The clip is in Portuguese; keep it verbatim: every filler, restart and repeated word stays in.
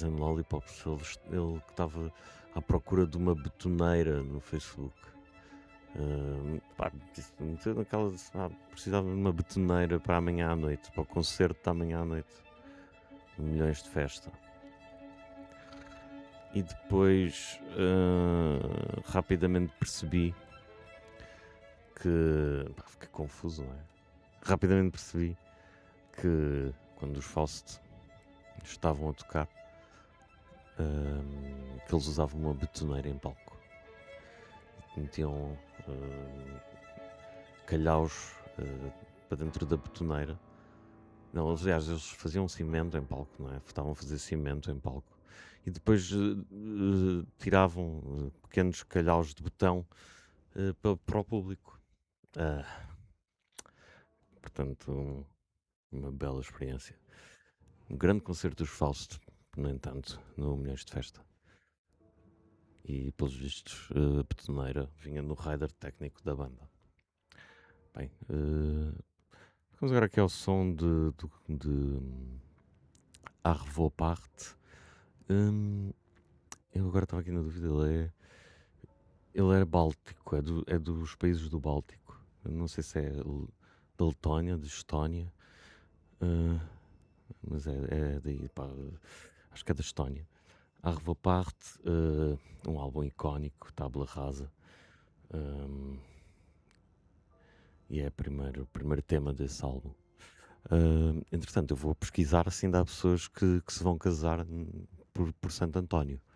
Zen Lollipops, ele, est- ele que estava à procura de uma betoneira no Facebook. Ah, pá, disse- meteu naquela, ah, precisava de uma betoneira para amanhã à noite, para o concerto de amanhã à noite, no Milhões de Festa. E depois ah, rapidamente percebi que. Pá, fiquei confuso, não é? Rapidamente percebi que quando os Faust estavam a tocar, ahm, que eles usavam uma betoneira em palco. E que metiam ahm, calhaus ah, para dentro da betoneira. Não, aliás, eles faziam cimento em palco, não é? Estavam a fazer cimento em palco. E depois eh, eh, tiravam eh, pequenos calhaus de betão eh, pa- para o público. Ah, portanto, um- uma bela experiência. Um grande concerto dos Fausto, no entanto, no Milhões de Festa. E, pelos vistos, eh, a betoneira vinha no rider técnico da banda. Bem, eh, vamos agora aqui ao som de, de, de Arvo Part. Hum, eu agora estava aqui na dúvida, ele é, ele é báltico, é, do- é dos países do Báltico. Eu não sei se é L- da Letónia, de Estónia, eh, mas é, é daí, pá, acho que é da Estónia. Arvo Part, eh, um álbum icónico, Tabula Rasa. hum, e é o primeiro, o primeiro tema desse álbum. Ah, entretanto, eu vou pesquisar se ainda há pessoas que, que se vão casar hum, por, por Santo António.